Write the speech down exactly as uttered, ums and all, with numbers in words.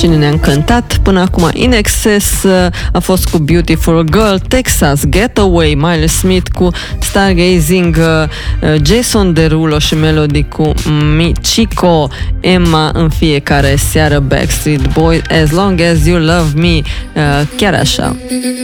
cine ne-a încântat până acum In Excess a fost cu Beautiful Girl, Texas, Getaway, Miles Smith cu Stargazing, Jason Derulo și Melody cu Michiko, Emma în fiecare seară, Backstreet Boys, As Long As You Love Me, chiar așa.